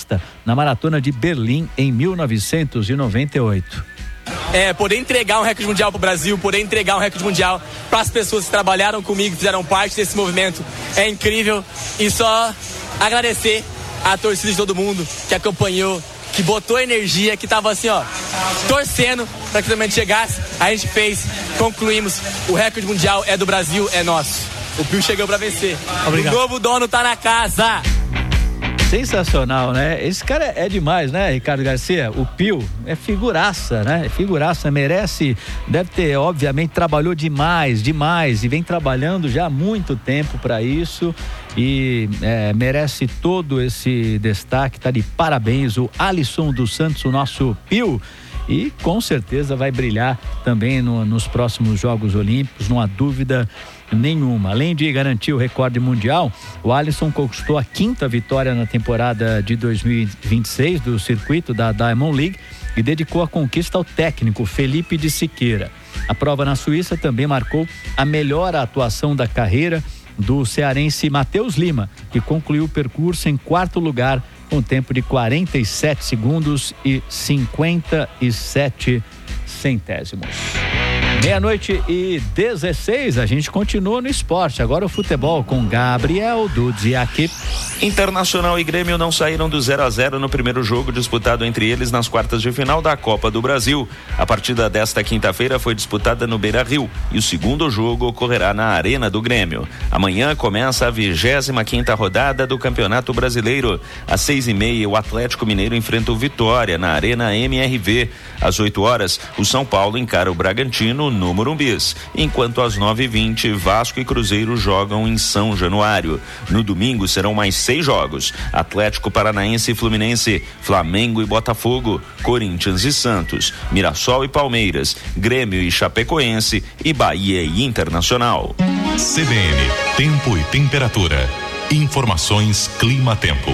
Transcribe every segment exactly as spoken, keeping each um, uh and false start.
conquista na Maratona de Berlim em mil novecentos e noventa e oito. É, poder entregar um recorde mundial pro Brasil, poder entregar um recorde mundial para as pessoas que trabalharam comigo, que fizeram parte desse movimento, é incrível. E só agradecer a torcida de todo mundo que acompanhou, que botou energia, que tava assim, ó, torcendo para que o momento chegasse. A gente fez, concluímos, o recorde mundial é do Brasil, é nosso. O Pio chegou para vencer. Obrigado. O novo dono tá na casa. Sensacional, né? Esse cara é demais, né, Ricardo Garcia? O Pio é figuraça, né? É figuraça, merece, deve ter, obviamente, trabalhou demais, demais, e vem trabalhando já há muito tempo para isso e é, merece todo esse destaque, tá de parabéns o Alisson dos Santos, o nosso Pio, e com certeza vai brilhar também no, nos próximos Jogos Olímpicos, não há dúvida nenhuma. Além de garantir o recorde mundial, o Alisson conquistou a quinta vitória na temporada de dois mil e vinte e seis do circuito da Diamond League e dedicou a conquista ao técnico Felipe de Siqueira. A prova na Suíça também marcou a melhor atuação da carreira do cearense Matheus Lima, que concluiu o percurso em quarto lugar com tempo de quarenta e sete segundos e cinquenta e sete centésimos. Meia-noite e dezesseis, a gente continua no esporte. Agora o futebol com Gabriel Dudziak. Internacional e Grêmio não saíram do zero a zero no primeiro jogo disputado entre eles nas quartas de final da Copa do Brasil. A partida desta quinta-feira foi disputada no Beira-Rio e o segundo jogo ocorrerá na Arena do Grêmio. Amanhã começa a vigésima quinta rodada do Campeonato Brasileiro. Às seis e meia, o Atlético Mineiro enfrenta o Vitória na Arena M R V. Às oito horas, o São Paulo encara o Bragantino no Morumbis, enquanto às nove e vinte, Vasco e Cruzeiro jogam em São Januário. No domingo serão mais seis jogos: Atlético Paranaense e Fluminense, Flamengo e Botafogo, Corinthians e Santos, Mirassol e Palmeiras, Grêmio e Chapecoense e Bahia e Internacional. C B N, tempo e temperatura. Informações Clima-Tempo.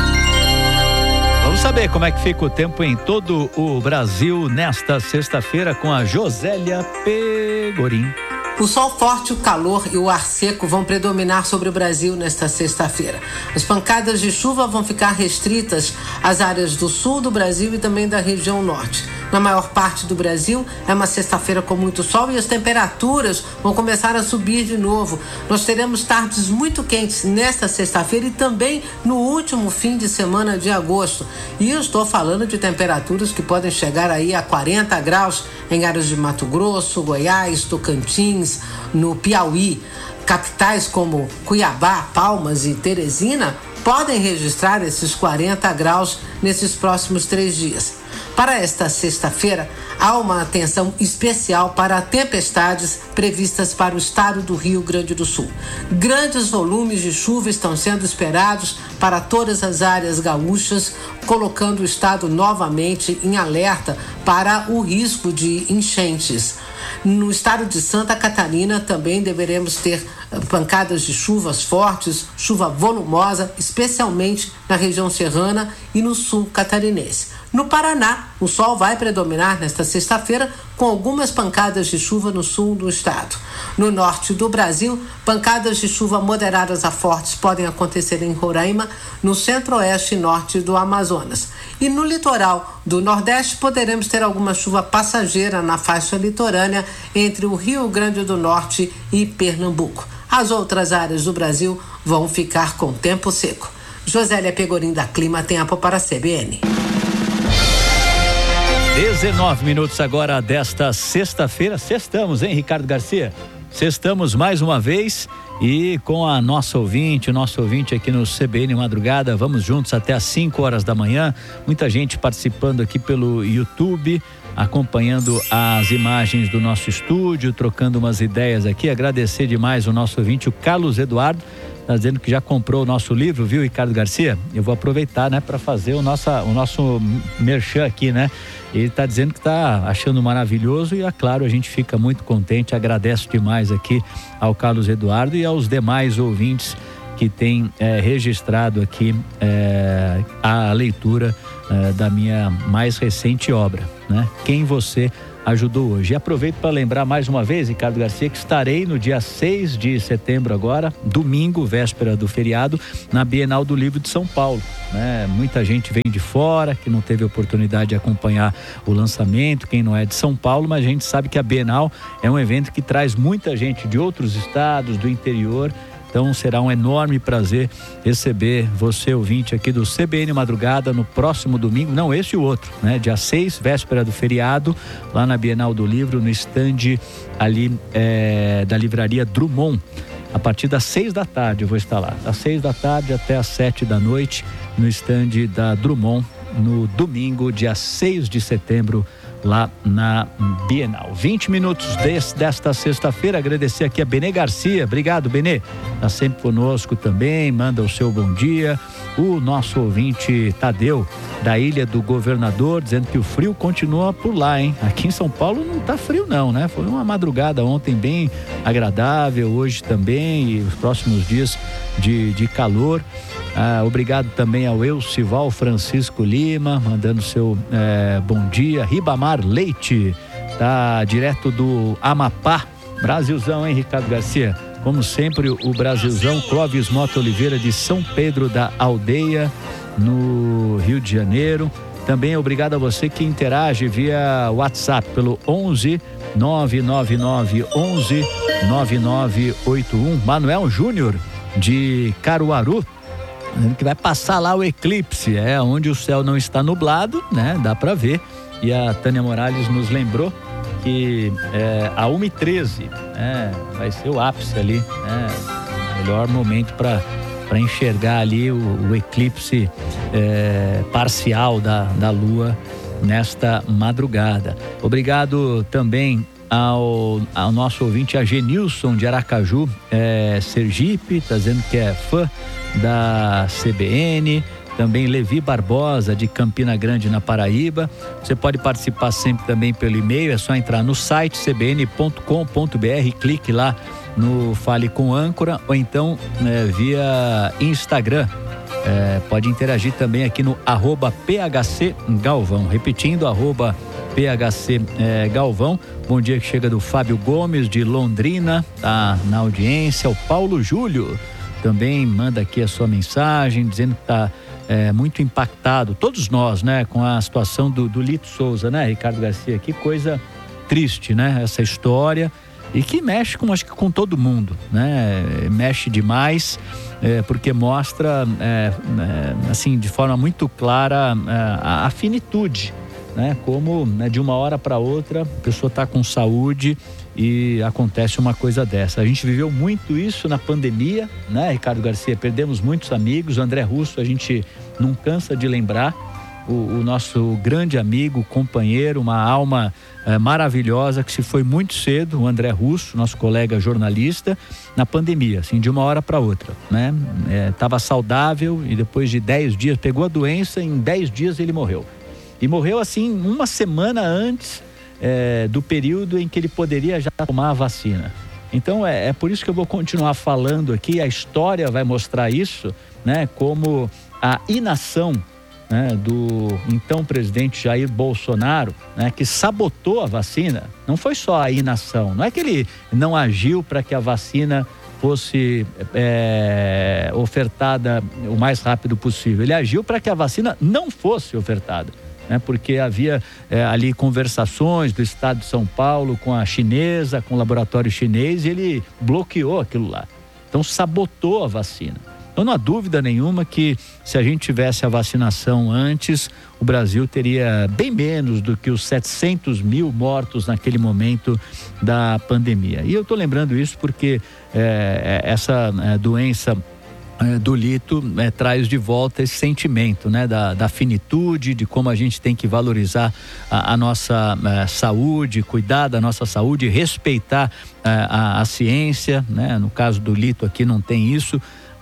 Vamos saber como é que fica o tempo em todo o Brasil nesta sexta-feira com a Josélia Pegorim. O sol forte, o calor e o ar seco vão predominar sobre o Brasil nesta sexta-feira. As pancadas de chuva vão ficar restritas às áreas do sul do Brasil e também da região norte. Na maior parte do Brasil, é uma sexta-feira com muito sol e as temperaturas vão começar a subir de novo. Nós teremos tardes muito quentes nesta sexta-feira e também no último fim de semana de agosto. E eu estou falando de temperaturas que podem chegar aí a quarenta graus em áreas de Mato Grosso, Goiás, Tocantins, no Piauí. Capitais como Cuiabá, Palmas e Teresina podem registrar esses quarenta graus nesses próximos três dias. Para esta sexta-feira, há uma atenção especial para tempestades previstas para o estado do Rio Grande do Sul. Grandes volumes de chuva estão sendo esperados para todas as áreas gaúchas, colocando o estado novamente em alerta para o risco de enchentes. No estado de Santa Catarina também deveremos ter pancadas de chuvas fortes, chuva volumosa, especialmente na região serrana e no sul catarinense. No Paraná, o sol vai predominar nesta sexta-feira com algumas pancadas de chuva no sul do estado. No norte do Brasil, pancadas de chuva moderadas a fortes podem acontecer em Roraima, no centro-oeste e norte do Amazonas. E no litoral do Nordeste, poderemos ter alguma chuva passageira na faixa litorânea entre o Rio Grande do Norte e Pernambuco. As outras áreas do Brasil vão ficar com tempo seco. Josélia Pegorim da Clima Tempo para a C B N. dezenove minutos agora desta sexta-feira. Sextamos, hein, Ricardo Garcia? Sextamos mais uma vez e com a nossa ouvinte, o nosso ouvinte aqui no C B N Madrugada. Vamos juntos até às cinco horas da manhã. Muita gente participando aqui pelo YouTube, acompanhando as imagens do nosso estúdio, trocando umas ideias aqui. Agradecer demais o nosso ouvinte, o Carlos Eduardo, está dizendo que já comprou o nosso livro, viu, Ricardo Garcia? Eu vou aproveitar, né, para fazer o nosso, o nosso merchan aqui, né? Ele está dizendo que está achando maravilhoso e, é claro, a gente fica muito contente. Agradeço demais aqui ao Carlos Eduardo e aos demais ouvintes que têm é, registrado aqui é, a leitura é, da minha mais recente obra, né? Quem Você ajudou hoje. E aproveito para lembrar mais uma vez, Ricardo Garcia, que estarei no dia seis de setembro agora, domingo, véspera do feriado, na Bienal do Livro de São Paulo, né? Muita gente vem de fora, que não teve oportunidade de acompanhar o lançamento, quem não é de São Paulo, mas a gente sabe que a Bienal é um evento que traz muita gente de outros estados, do interior. Então será um enorme prazer receber você, ouvinte aqui do C B N Madrugada, no próximo domingo, não esse e o outro, né? Dia seis, véspera do feriado, lá na Bienal do Livro, no estande ali é, da livraria Drummond. A partir das seis da tarde eu vou estar lá, das seis da tarde até as sete da noite, no estande da Drummond, no domingo, dia seis de setembro, lá na Bienal. vinte minutos desse, desta sexta-feira. Agradecer aqui a Benê Garcia. Obrigado, Benê. Está sempre conosco também, manda o seu bom dia. O nosso ouvinte Tadeu, da Ilha do Governador, dizendo que o frio continua por lá, hein? Aqui em São Paulo não tá frio não, né? Foi uma madrugada ontem bem agradável, hoje também, e os próximos dias de, de calor. Ah, obrigado também ao Elcival Francisco Lima, mandando seu eh, bom dia. Ribamar Leite, tá direto do Amapá. Brasilzão, hein, Ricardo Garcia? Como sempre, o Brasilzão. Clóvis Mota Oliveira, de São Pedro da Aldeia, no Rio de Janeiro. Também obrigado a você que interage via WhatsApp pelo onze nove nove nove onze nove nove oito um. Manuel Júnior, de Caruaru, que vai passar lá o eclipse, é onde o céu não está nublado, né? Dá para ver. E a Tânia Morales nos lembrou que é, a uma e treze, né, vai ser o ápice ali, né? Melhor momento para para enxergar ali o, o eclipse é, parcial da, da Lua nesta madrugada. Obrigado também ao, ao nosso ouvinte Agenilson, de Aracaju, é, Sergipe, está dizendo que é fã da C B N. Também Levi Barbosa, de Campina Grande, na Paraíba. Você pode participar sempre também pelo e-mail, é só entrar no site c b n ponto com ponto b r, clique lá no Fale com Âncora, ou então é, via Instagram. É, pode interagir também aqui no arroba P H C Galvão, repetindo, arroba P H C é, Galvão. Bom dia que chega do Fábio Gomes, de Londrina, tá na audiência. O Paulo Júlio também manda aqui a sua mensagem, dizendo que está é, muito impactado, todos nós, né, com a situação do, do Lito Souza, né, Ricardo Garcia? Que coisa triste, né, essa história, e que mexe com, acho que com todo mundo, né, mexe demais, é, porque mostra, é, é, assim, de forma muito clara, é, a, a finitude, né, como, né, de uma hora para outra a pessoa está com saúde e acontece uma coisa dessa. A gente viveu muito isso na pandemia, né, Ricardo Garcia? Perdemos muitos amigos. O André Russo, a gente não cansa de lembrar, o, o nosso grande amigo, companheiro, uma alma é, maravilhosa, que se foi muito cedo, o André Russo, nosso colega jornalista, na pandemia, assim, de uma hora para outra, né? Estava é, saudável e depois de dez dias, pegou a doença, em dez dias ele morreu. E morreu assim uma semana antes É, do período em que ele poderia já tomar a vacina. Então é, é por isso que eu vou continuar falando aqui. A história vai mostrar isso, né? Como a inação, né, do então presidente Jair Bolsonaro, né, que sabotou a vacina. Não foi só a inação, não é que ele não agiu para que a vacina fosse é, ofertada o mais rápido possível. Ele agiu para que a vacina não fosse ofertada. É, porque havia é, ali conversações do estado de São Paulo com a chinesa, com o laboratório chinês, e ele bloqueou aquilo lá. Então sabotou a vacina. Então não há dúvida nenhuma que se a gente tivesse a vacinação antes, o Brasil teria bem menos do que os setecentos mil mortos naquele momento da pandemia. E eu estou lembrando isso porque é, essa é, doença do Lito é, traz de volta esse sentimento, né, da, da finitude, de como a gente tem que valorizar a, a nossa a, saúde, cuidar da nossa saúde, respeitar a, a, a ciência, né? No caso do Lito aqui não tem isso,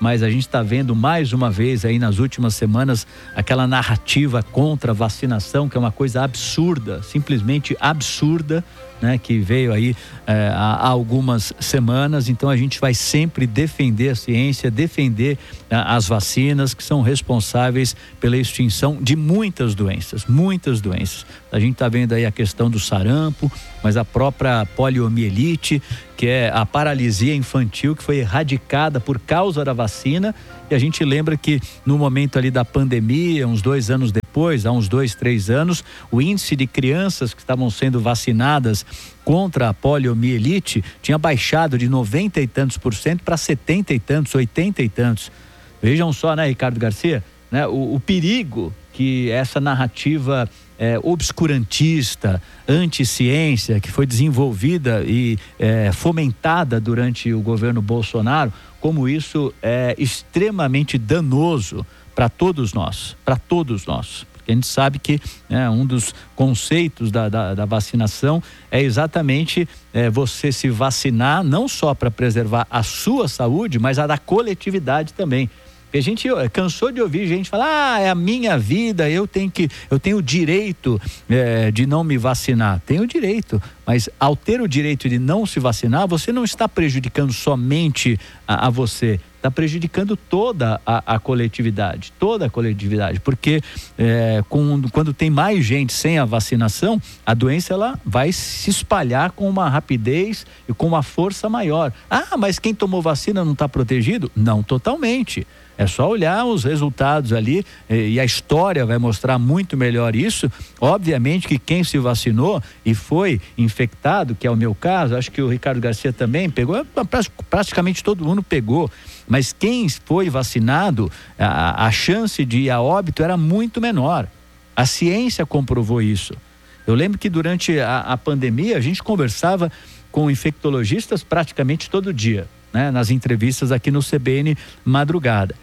mas a gente está vendo mais uma vez aí nas últimas semanas aquela narrativa contra a vacinação, que é uma coisa absurda, simplesmente absurda, né, que veio aí é, há, há algumas semanas. Então a gente vai sempre defender a ciência, defender a, as vacinas, que são responsáveis pela extinção de muitas doenças, muitas doenças. A gente está vendo aí a questão do sarampo, mas a própria poliomielite, que é a paralisia infantil, que foi erradicada por causa da vacina. E a gente lembra que no momento ali da pandemia, uns dois anos depois, há uns dois, três anos, o índice de crianças que estavam sendo vacinadas contra a poliomielite tinha baixado de noventa e tantos por cento para setenta e tantos, oitenta e tantos. Vejam só, né, Ricardo Garcia, né, o, o perigo que essa narrativa é, obscurantista, anti-ciência, que foi desenvolvida e é, fomentada durante o governo Bolsonaro, como isso é extremamente danoso para todos nós, para todos nós. Porque a gente sabe que é, um dos conceitos da, da, da vacinação é exatamente é, você se vacinar não só para preservar a sua saúde, mas a da coletividade também. Porque a gente cansou de ouvir gente falar, ah, é a minha vida, eu tenho que, eu tenho o direito é, de não me vacinar. Tenho o direito, mas ao ter o direito de não se vacinar, você não está prejudicando somente a, a você, está prejudicando toda a, a coletividade, toda a coletividade, porque é, com, quando tem mais gente sem a vacinação, a doença ela vai se espalhar com uma rapidez e com uma força maior. Ah, mas quem tomou vacina não está protegido? Não totalmente. É só olhar os resultados ali e a história vai mostrar muito melhor isso. Obviamente que quem se vacinou e foi infectado, que é o meu caso, acho que o Ricardo Garcia também pegou, praticamente todo mundo pegou, mas quem foi vacinado, a, a chance de ir a óbito era muito menor. A ciência comprovou isso. Eu lembro que durante a, a pandemia a gente conversava com infectologistas praticamente todo dia, né, nas entrevistas aqui no C B N Madrugada.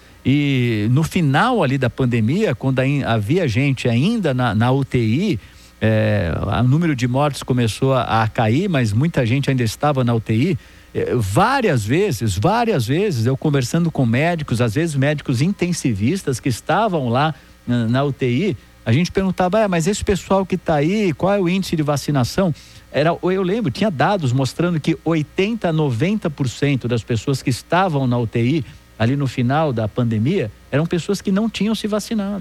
E no final ali da pandemia, quando havia gente ainda na, na U T I, é, o número de mortes começou a, a cair, mas muita gente ainda estava na U T I. É, várias vezes, várias vezes, eu conversando com médicos, às vezes médicos intensivistas que estavam lá na, na U T I, a gente perguntava, ah, mas esse pessoal que está aí, qual é o índice de vacinação? Era, eu lembro, tinha dados mostrando que oitenta, noventa por cento das pessoas que estavam na U T I ali no final da pandemia eram pessoas que não tinham se vacinado.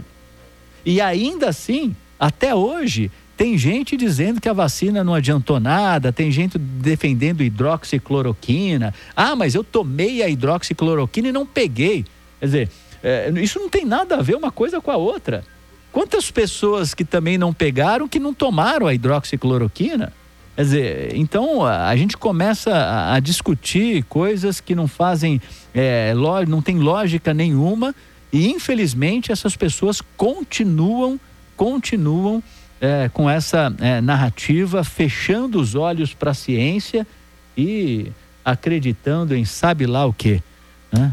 E ainda assim, até hoje, tem gente dizendo que a vacina não adiantou nada, tem gente defendendo hidroxicloroquina. Ah, mas eu tomei a hidroxicloroquina e não peguei. Quer dizer, é, isso não tem nada a ver uma coisa com a outra. Quantas pessoas que também não pegaram que não tomaram a hidroxicloroquina? Quer dizer, então a gente começa a, a discutir coisas que não fazem, é, lo, não tem lógica nenhuma, e infelizmente essas pessoas continuam, continuam é, com essa é, narrativa, fechando os olhos para a ciência e acreditando em sabe lá o quê, né?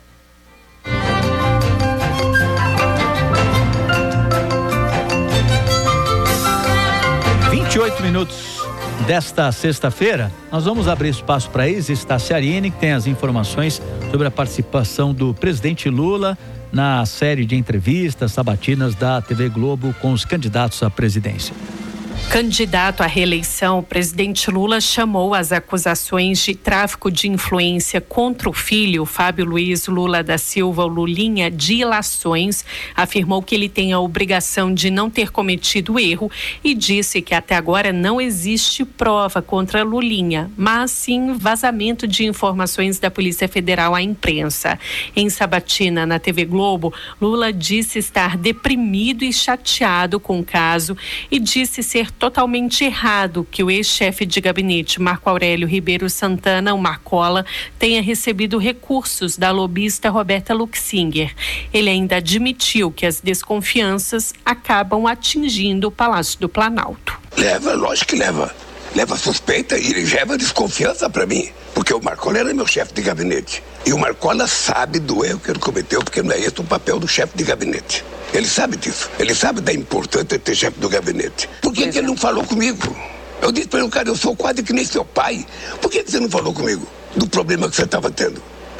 vinte e oito minutos desta sexta-feira, nós vamos abrir espaço para a Isis Tassiarini, que tem as informações sobre a participação do presidente Lula na série de entrevistas sabatinas da T V Globo com os candidatos à presidência. Candidato à reeleição, o presidente Lula chamou as acusações de tráfico de influência contra o filho, Fábio Luiz Lula da Silva, o Lulinha, de ilações, afirmou que ele tem a obrigação de não ter cometido erro e disse que até agora não existe prova contra Lulinha, mas sim vazamento de informações da Polícia Federal à imprensa. Em sabatina na T V Globo, Lula disse estar deprimido e chateado com o caso e disse ser totalmente errado que o ex-chefe de gabinete Marco Aurélio Ribeiro Santana, o Marcola, tenha recebido recursos da lobista Roberta Luxinger. Ele ainda admitiu que as desconfianças acabam atingindo o Palácio do Planalto. Leva, lógico que leva. Leva suspeita e ele leva desconfiança para mim, porque o Marcola era meu chefe de gabinete. E o Marcola sabe do erro que ele cometeu, porque não é esse o papel do chefe de gabinete. Ele sabe disso. Ele sabe da importância de ter chefe do gabinete. Por que, que ele não falou comigo? Eu disse para ele, cara, eu sou quase que nem seu pai. Por que, que você não falou comigo do problema que você estava tendo?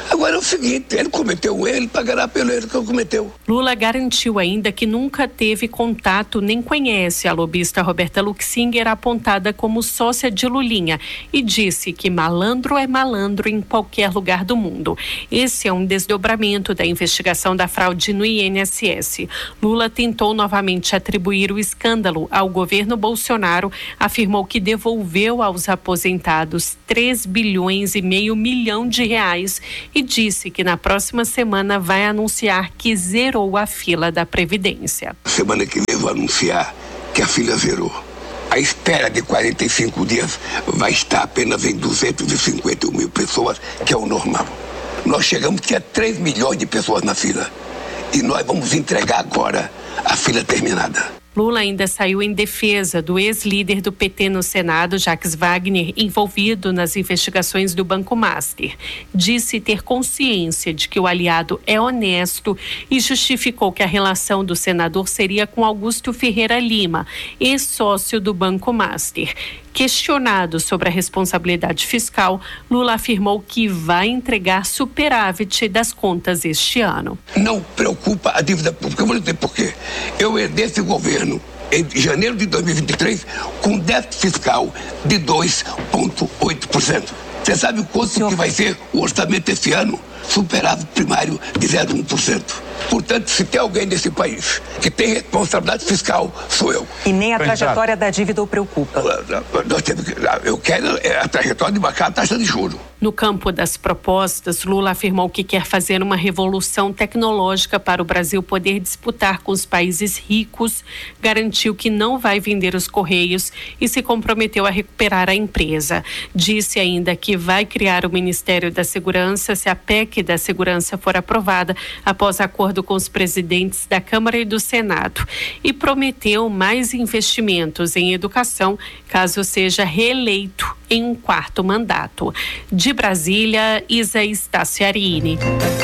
Agora é o seguinte, ele cometeu um erro, ele pagará pelo erro que ele cometeu. Lula garantiu ainda que nunca teve contato nem conhece a lobista Roberta Luxinger, apontada como sócia de Lulinha, e disse que malandro é malandro em qualquer lugar do mundo. Esse é um desdobramento da investigação da fraude no I N S S. Lula tentou novamente atribuir o escândalo ao governo Bolsonaro, afirmou que devolveu aos aposentados três bilhões e meio milhão de reais e disse que na próxima semana vai anunciar que zerou a fila da Previdência. Semana que vem eu vou anunciar que a fila zerou. A espera de quarenta e cinco dias vai estar apenas em duzentos e cinquenta mil pessoas, que é o normal. Nós chegamos que é três milhões de pessoas na fila e nós vamos entregar agora a fila terminada. Lula ainda saiu em defesa do ex-líder do P T no Senado, Jacques Wagner, envolvido nas investigações do Banco Master. Disse ter consciência de que o aliado é honesto e justificou que a relação do senador seria com Augusto Ferreira Lima, ex-sócio do Banco Master. Questionado sobre a responsabilidade fiscal, Lula afirmou que vai entregar superávit das contas este ano. Não preocupa a dívida pública. Eu vou dizer por quê. Eu herdei esse governo em janeiro de dois mil e vinte e três com déficit fiscal de dois vírgula oito por cento. Você sabe o quanto Senhor... que vai ser o orçamento esse ano? Superávit primário de zero vírgula um por cento. Portanto, se tem alguém nesse país que tem responsabilidade fiscal, sou eu. E nem a trajetória da dívida o preocupa. Nós temos que, eu quero a trajetória de baixar a taxa de juros. No campo das propostas, Lula afirmou que quer fazer uma revolução tecnológica para o Brasil poder disputar com os países ricos, garantiu que não vai vender os Correios e se comprometeu a recuperar a empresa. Disse ainda que vai criar o Ministério da Segurança se a P E C da Segurança for aprovada após acordo com os presidentes da Câmara e do Senado. E prometeu mais investimentos em educação caso seja reeleito em um quarto mandato. De Brasília, Isa Staciarini.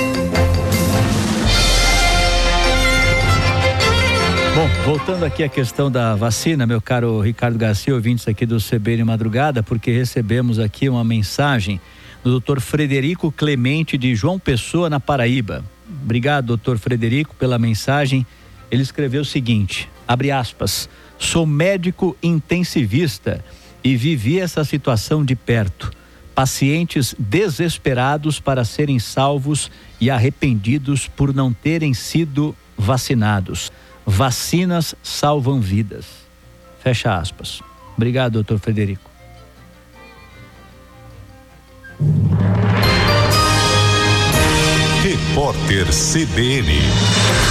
Bom, voltando aqui à questão da vacina, meu caro Ricardo Garcia, ouvintes aqui do C B N Madrugada, porque recebemos aqui uma mensagem do doutor Frederico Clemente de João Pessoa, na Paraíba. Obrigado, doutor Frederico, pela mensagem. Ele escreveu o seguinte, abre aspas, sou médico intensivista e vivi essa situação de perto. Pacientes desesperados para serem salvos e arrependidos por não terem sido vacinados. Vacinas salvam vidas. Fecha aspas. Obrigado, doutor Frederico. Repórter C B N.